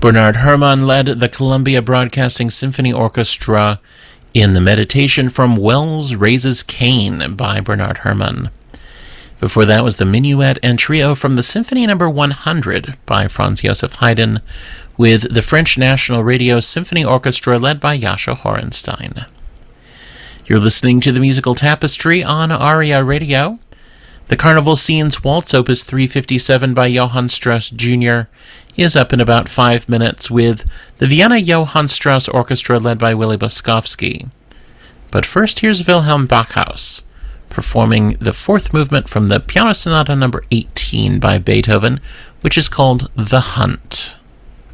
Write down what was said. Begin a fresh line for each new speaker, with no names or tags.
Bernard Herrmann led the Columbia Broadcasting Symphony Orchestra in the Meditation from Wells Raises Cain by Bernard Herrmann. Before that was the Minuet and Trio from the Symphony No. 100 by Franz Joseph Haydn, with the French National Radio Symphony Orchestra led by Jascha Horenstein. You're listening to the Musical Tapestry on ARIA Radio. The Carnival Scenes Waltz, Opus 357 by Johann Strauss Jr., is up in about 5 minutes with the Vienna Johann Strauss Orchestra led by Willy Boskovsky. But first, here's Wilhelm Backhaus performing the fourth movement from the Piano Sonata No. 18 by Beethoven, which is called The Hunt.